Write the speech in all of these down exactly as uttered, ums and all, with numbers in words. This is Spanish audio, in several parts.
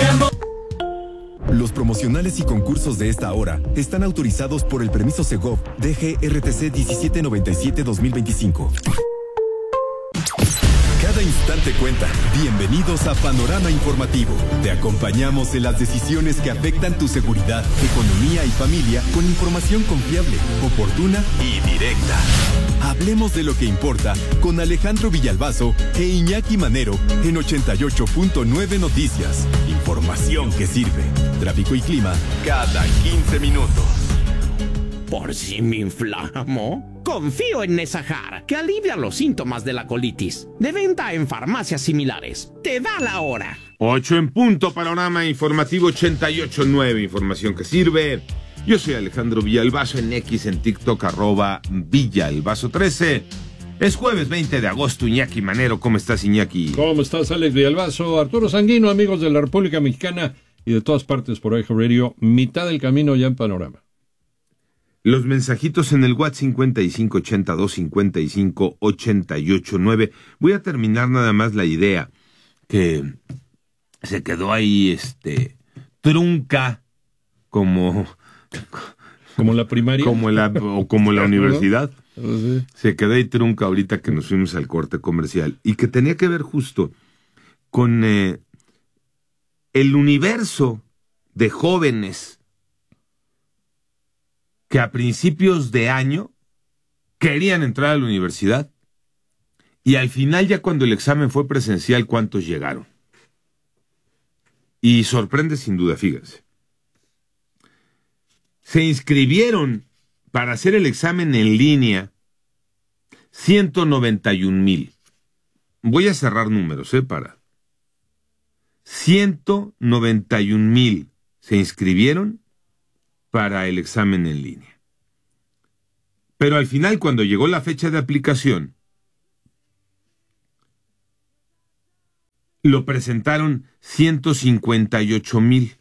Los promocionales y concursos de esta hora están autorizados por el permiso Segov D G R T C diecisiete noventa y siete dos mil veinticinco. Cada instante cuenta. Bienvenidos a Panorama Informativo. Te acompañamos en las decisiones que afectan tu seguridad, economía y familia con información confiable, oportuna y directa. Hablemos de lo que importa con Alejandro Villalbazo e Iñaki Manero en ochenta y ocho punto nueve Noticias. Información que sirve. Tráfico y clima cada quince minutos. ¿Por si me inflamo? Confío en Nesajar, que alivia los síntomas de la colitis. De venta en farmacias similares. Te da la hora. ocho en punto, Panorama Informativo ochenta y ocho punto nueve. Información que sirve. Yo soy Alejandro Villalbazo, en X, en TikTok, arroba Villalbazo trece. Es jueves veinte de agosto, Iñaki Manero. ¿Cómo estás, Iñaki? ¿Cómo estás, Alex Villalbazo? Arturo Sanguino, amigos de la República Mexicana y de todas partes por Eje Radio. Mitad del camino ya en Panorama. Los mensajitos en el WhatsApp cincuenta y cinco ochenta y dos cincuenta y cinco ochenta y ocho nueve. Voy a terminar nada más la idea que se quedó ahí, este, trunca, como... Como la primaria. Como la, o como la universidad. ¿No? Sí. Se quedó ahí trunca ahorita que nos fuimos al corte comercial. Y que tenía que ver justo con eh, el universo de jóvenes que a principios de año querían entrar a la universidad y al final, ya cuando el examen fue presencial, ¿cuántos llegaron? Y sorprende sin duda, fíjense. Se inscribieron para hacer el examen en línea ciento noventa y un mil. Voy a cerrar números, ¿eh? Para. ciento noventa y un mil se inscribieron para el examen en línea. Pero al final, cuando llegó la fecha de aplicación, lo presentaron ciento cincuenta y ocho mil.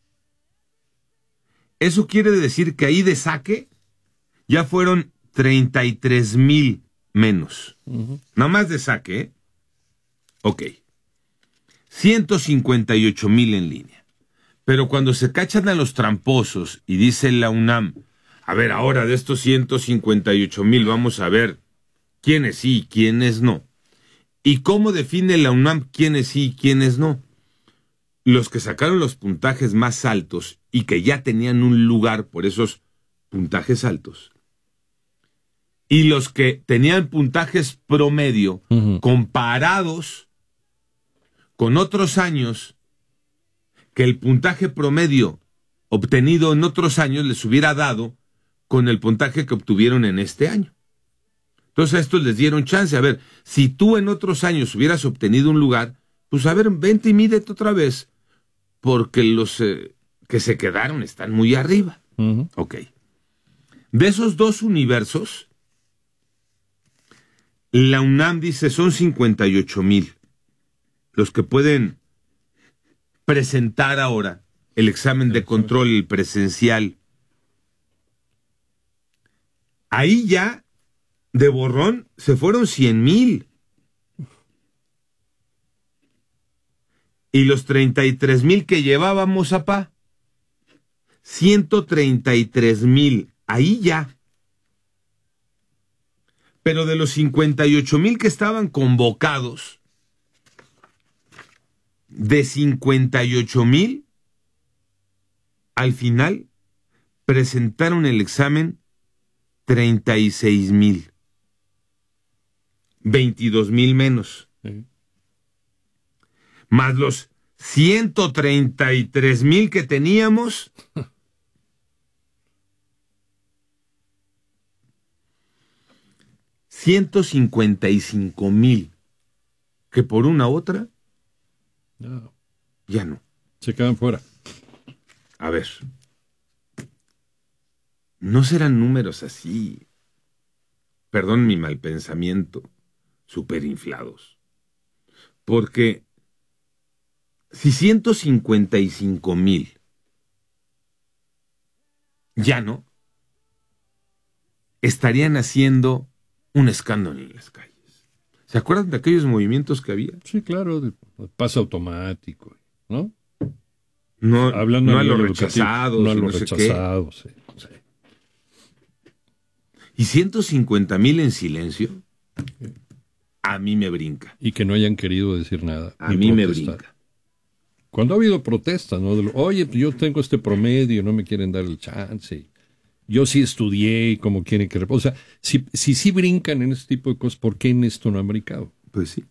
Eso quiere decir que ahí de saque ya fueron treinta y tres mil menos. Uh-huh. Nada más de saque, ¿eh? Ok. ciento cincuenta y ocho mil en línea. Pero cuando se cachan a los tramposos y dice la UNAM, a ver, ahora de estos ciento cincuenta y ocho mil vamos a ver quiénes sí y quiénes no. ¿Y cómo define la UNAM quiénes sí y quiénes no? Los que sacaron los puntajes más altos y que ya tenían un lugar por esos puntajes altos. Y los que tenían puntajes promedio, uh-huh, comparados con otros años, que el puntaje promedio obtenido en otros años les hubiera dado con el puntaje que obtuvieron en este año. Entonces a estos les dieron chance. A ver, si tú en otros años hubieras obtenido un lugar, pues a ver, vente y mídete otra vez, porque los eh, que se quedaron están muy arriba. Uh-huh. Ok. De esos dos universos, la UNAM dice son cincuenta y ocho mil los que pueden presentar ahora el examen de control presencial. Ahí ya, de borrón, se fueron cien mil. Y los treinta y tres mil que llevábamos, apá, ciento treinta y tres mil, ahí ya. Pero de los cincuenta y ocho mil que estaban convocados, de cincuenta y ocho mil, al final presentaron el examen treinta y seis mil. veintidós mil menos. Sí. Más los ciento treinta y tres mil que teníamos. ciento cincuenta y cinco mil que por una u otra no. Ya no. Se quedan fuera. A ver. No serán números así, perdón mi mal pensamiento, súper inflados. Porque si ciento cincuenta y cinco mil ya no, estarían haciendo un escándalo en las calles. ¿Se acuerdan de aquellos movimientos que había? Sí, claro, de paso automático, ¿no? No, Hablando no a, a los educativo, rechazados, no a y los no sé qué. rechazados. Sí, sí. Y ciento cincuenta mil en silencio, a mí me brinca. Y que no hayan querido decir nada. A mí protestar. me brinca. Cuando ha habido protestas, ¿no? De lo, Oye, pues yo tengo este promedio, no me quieren dar el chance. Yo sí estudié y como quieren que... O sea, si sí si, si brincan en este tipo de cosas, ¿por qué en esto no han brincado? Pues sí.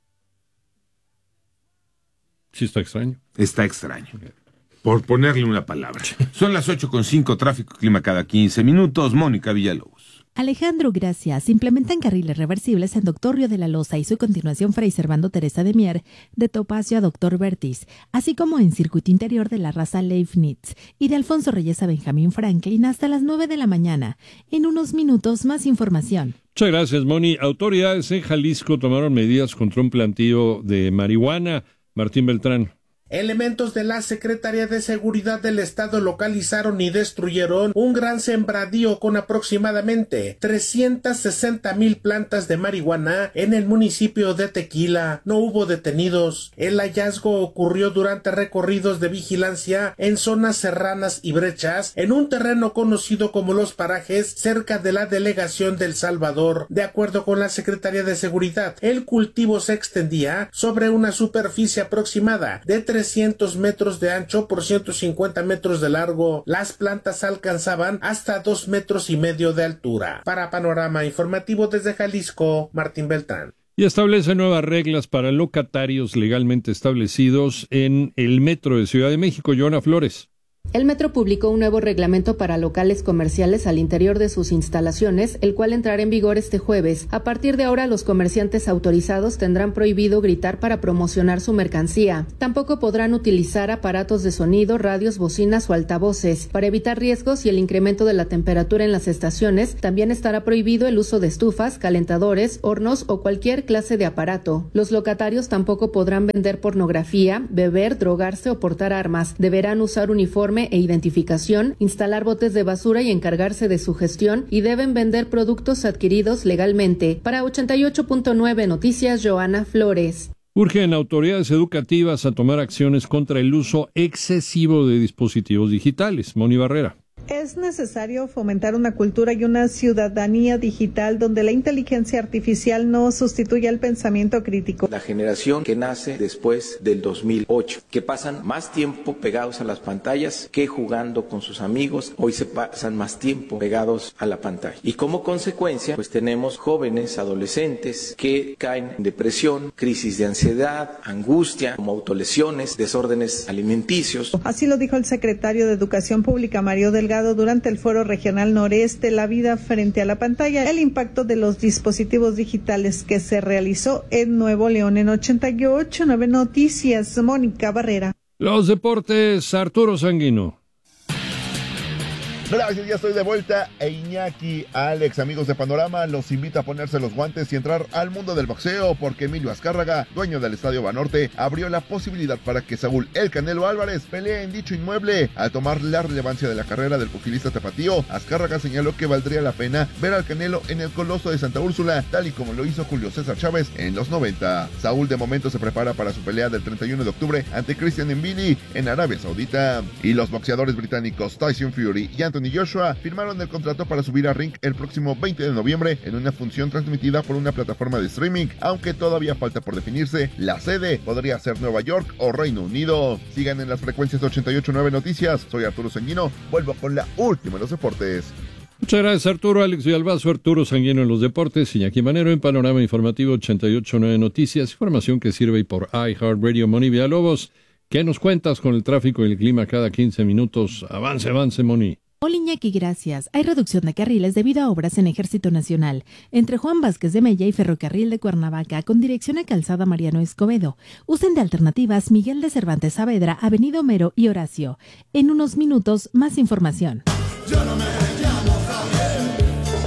Sí está extraño. Está extraño. Por ponerle una palabra. Son las ocho con cinco, tráfico y clima cada quince minutos. Mónica Villalobos. Alejandro, gracias. Implementan carriles reversibles en Doctor Río de la Loza y su continuación Fray Servando Teresa de Mier, de Topacio a Doctor Vertis, así como en circuito interior de la raza Leibniz y de Alfonso Reyes a Benjamín Franklin hasta las nueve de la mañana. En unos minutos, más información. Muchas gracias, Moni. Autoridades en Jalisco tomaron medidas contra un plantío de marihuana. Martín Beltrán. Elementos de la Secretaría de Seguridad del Estado localizaron y destruyeron un gran sembradío con aproximadamente trescientas sesenta mil plantas de marihuana en el municipio de Tequila. No hubo detenidos. El hallazgo ocurrió durante recorridos de vigilancia en zonas serranas y brechas en un terreno conocido como Los Parajes cerca de la delegación del Salvador. De acuerdo con la Secretaría de Seguridad, el cultivo se extendía sobre una superficie aproximada de trescientos metros de ancho por ciento cincuenta metros de largo. Las plantas alcanzaban hasta dos metros y medio de altura. Para Panorama Informativo desde Jalisco, Martín Beltrán. Y establece nuevas reglas para locatarios legalmente establecidos en el Metro de Ciudad de México. Joana Flores. El Metro publicó un nuevo reglamento para locales comerciales al interior de sus instalaciones, el cual entrará en vigor este jueves. A partir de ahora, los comerciantes autorizados tendrán prohibido gritar para promocionar su mercancía. Tampoco podrán utilizar aparatos de sonido, radios, bocinas o altavoces. Para evitar riesgos y el incremento de la temperatura en las estaciones, también estará prohibido el uso de estufas, calentadores, hornos o cualquier clase de aparato. Los locatarios tampoco podrán vender pornografía, beber, drogarse o portar armas. Deberán usar uniforme e identificación, instalar botes de basura y encargarse de su gestión, y deben vender productos adquiridos legalmente. Para ochenta y ocho punto nueve Noticias, Joana Flores. Urgen autoridades educativas a tomar acciones contra el uso excesivo de dispositivos digitales. Moni Barrera. Es necesario fomentar una cultura y una ciudadanía digital donde la inteligencia artificial no sustituya el pensamiento crítico. La generación que nace después del dos mil ocho, que pasan más tiempo pegados a las pantallas que jugando con sus amigos, hoy se pasan más tiempo pegados a la pantalla. Y como consecuencia, pues tenemos jóvenes, adolescentes que caen en depresión, crisis de ansiedad, angustia, como autolesiones, desórdenes alimenticios. Así lo dijo el secretario de Educación Pública, Mario Delgado, durante el Foro Regional Noreste, la vida frente a la pantalla, el impacto de los dispositivos digitales, que se realizó en Nuevo León. En ochenta y ocho punto nueve Noticias, Mónica Barrera. Los deportes, Arturo Sanguino. Gracias, ya estoy de vuelta. E Iñaki, Alex, amigos de Panorama, los invito a ponerse los guantes y entrar al mundo del boxeo, porque Emilio Azcárraga, dueño del Estadio Banorte, abrió la posibilidad para que Saúl El Canelo Álvarez pelee en dicho inmueble. Al tomar la relevancia de la carrera del pugilista tapatío, Azcárraga señaló que valdría la pena ver al Canelo en el Coloso de Santa Úrsula, tal y como lo hizo Julio César Chávez en los noventa. Saúl de momento se prepara para su pelea del treinta y uno de octubre ante Christian Mbili en Arabia Saudita. Y los boxeadores británicos Tyson Fury y Anthony Joshua firmaron el contrato para subir a ring el próximo veinte de noviembre en una función transmitida por una plataforma de streaming, aunque todavía falta por definirse la sede. Podría ser Nueva York o Reino Unido. Sigan en las frecuencias de ochenta y ocho punto nueve Noticias. Soy Arturo Sanguino. Vuelvo con la última de los deportes. Muchas gracias, Arturo. Alex Villalbazo, Arturo Sanguino en los deportes, Iñaki Manero en Panorama Informativo ochenta y ocho punto nueve Noticias, información que sirve por iHeartRadio. Moni Villalobos, ¿qué nos cuentas con el tráfico y el clima cada quince minutos? Avance, avance, Moni. Hola Iñaki, gracias. Hay reducción de carriles debido a obras en Ejército Nacional entre Juan Vázquez de Mella y Ferrocarril de Cuernavaca con dirección a Calzada Mariano Escobedo. Usen de alternativas Miguel de Cervantes Saavedra, Avenida Homero y Horacio. En unos minutos, más información. Yo no me llamo Javier.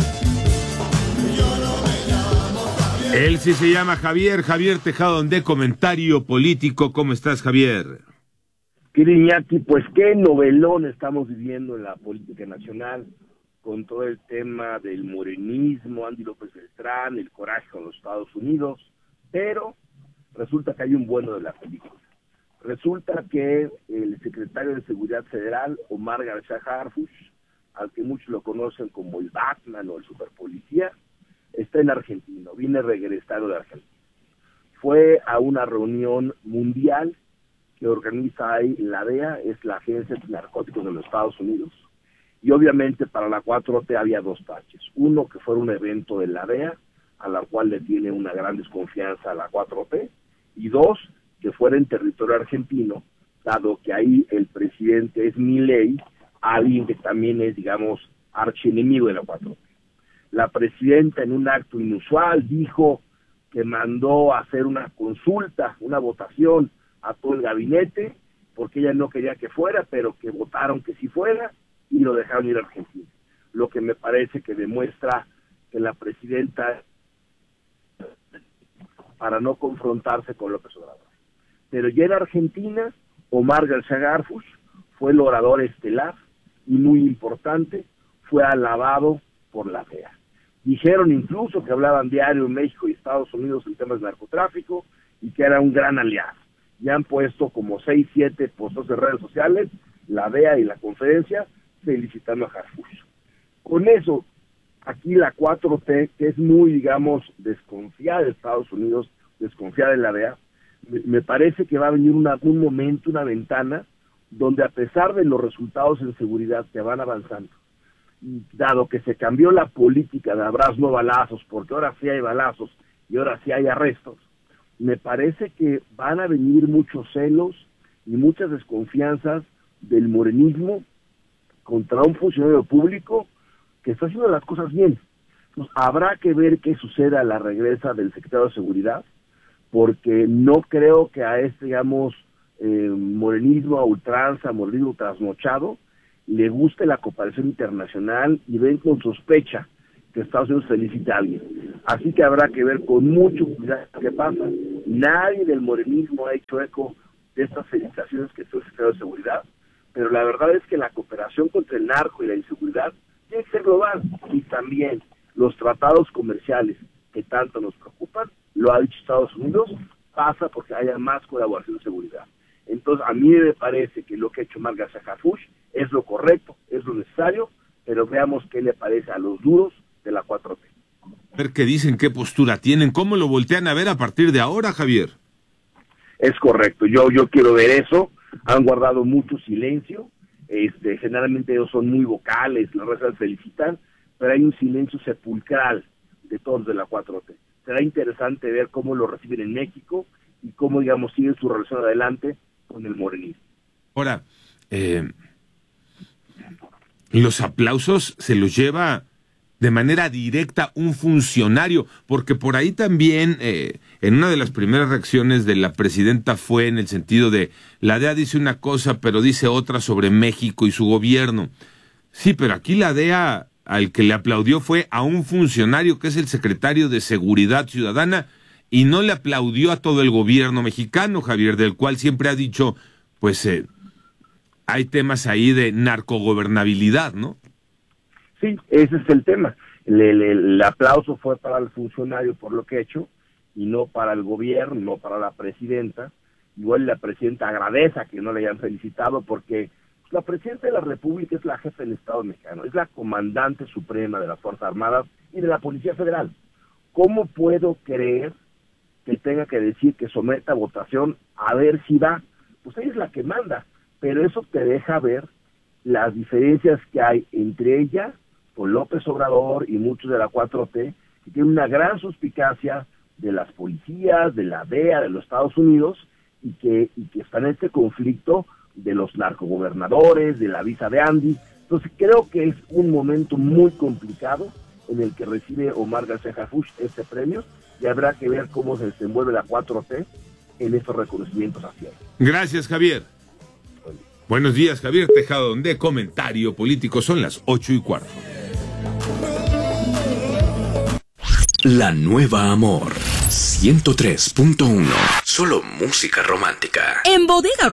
Yo no me llamo Javier. Él sí se llama Javier, Javier Tejado de Comentario Político. ¿Cómo estás, Javier? Querido Iñaki, pues qué novelón estamos viviendo en la política nacional, con todo el tema del morenismo, Andy López Beltrán, el coraje con los Estados Unidos, pero resulta que hay un bueno de la película. Resulta que el secretario de Seguridad Federal, Omar García Harfuch, al que muchos lo conocen como el Batman o el superpolicía, está en Argentina, viene regresado de Argentina. Fue a una reunión mundial que organiza ahí la D E A, es la Agencia de Narcóticos de los Estados Unidos, y obviamente para la cuatro T había dos parches. Uno, que fue un evento de la D E A, a la cual le tiene una gran desconfianza a la cuatro T, y dos, que fuera en territorio argentino, dado que ahí el presidente es Milei, alguien que también es, digamos, archienemigo de la cuatro T. La presidenta, en un acto inusual, dijo que mandó a hacer una consulta, una votación a todo el gabinete, porque ella no quería que fuera, pero que votaron que sí fuera, y lo dejaron ir a Argentina. Lo que me parece que demuestra que la presidenta, para no confrontarse con López Obrador. Pero ya en Argentina, Omar García Harfuch fue el orador estelar y muy importante, fue alabado por la D E A. Dijeron incluso que hablaban diario en México y Estados Unidos en temas de narcotráfico y que era un gran aliado. Ya han puesto como seis, siete postos de redes sociales, la D E A y la conferencia, felicitando a Harfuch. Con eso, aquí la cuatro T, que es muy, digamos, desconfiada de Estados Unidos, desconfiada de la D E A, me parece que va a venir una, un momento, una ventana, donde a pesar de los resultados en seguridad que van avanzando, dado que se cambió la política de abrazos no balazos, porque ahora sí hay balazos y ahora sí hay arrestos, me parece que van a venir muchos celos y muchas desconfianzas del morenismo contra un funcionario público que está haciendo las cosas bien. Entonces, habrá que ver qué sucede a la regresa del secretario de Seguridad, porque no creo que a este, digamos, eh, morenismo a ultranza, morenismo trasnochado, le guste la cooperación internacional y ven con sospecha que Estados Unidos felicite a alguien. Así que habrá que ver con mucho cuidado qué pasa. Nadie del morenismo ha hecho eco de estas felicitaciones que hizo el secretario de Seguridad, pero la verdad es que la cooperación contra el narco y la inseguridad tiene que ser global, y también los tratados comerciales que tanto nos preocupan, lo ha dicho Estados Unidos, pasa porque haya más colaboración de seguridad. Entonces, a mí me parece que lo que ha hecho Omar García Harfuch es lo correcto, es lo necesario, pero veamos qué le parece a los duros de la cuatro T. A ver qué dicen, qué postura tienen, cómo lo voltean a ver a partir de ahora, Javier. Es correcto, yo yo quiero ver eso. Han guardado mucho silencio, este, generalmente ellos son muy vocales, las redes felicitan, pero hay un silencio sepulcral de todos de la cuatro T. Será interesante ver cómo lo reciben en México y cómo, digamos, siguen su relación adelante con el morenismo. Ahora, eh, los aplausos se los lleva de manera directa un funcionario, porque por ahí también, eh, en una de las primeras reacciones de la presidenta fue en el sentido de, la D E A dice una cosa, pero dice otra sobre México y su gobierno. Sí, pero aquí la D E A, al que le aplaudió fue a un funcionario que es el secretario de Seguridad Ciudadana, y no le aplaudió a todo el gobierno mexicano, Javier, del cual siempre ha dicho, pues, eh, hay temas ahí de narcogobernabilidad, ¿no? Sí, ese es el tema. El, el, el aplauso fue para el funcionario por lo que ha hecho y no para el gobierno, no para la presidenta. Igual la presidenta agradece a que no le hayan felicitado porque pues, la presidenta de la República es la jefa del Estado mexicano, es la comandante suprema de las Fuerzas Armadas y de la Policía Federal. ¿Cómo puedo creer que tenga que decir que someta a votación a ver si va? Pues ella es la que manda, pero eso te deja ver las diferencias que hay entre ella, con López Obrador y muchos de la cuatro T, que tienen una gran suspicacia de las policías, de la D E A, de los Estados Unidos, y que, y que están en este conflicto de los narcogobernadores, de la visa de Andy. Entonces creo que es un momento muy complicado en el que recibe Omar García Harfuch este premio, y habrá que ver cómo se desenvuelve la cuatro T en estos reconocimientos hacia él. Gracias, Javier. Buenos días, Javier Tejado, de Comentario Político. Son las ocho y cuarto. La Nueva Amor ciento tres punto uno. Solo música romántica. En Bodega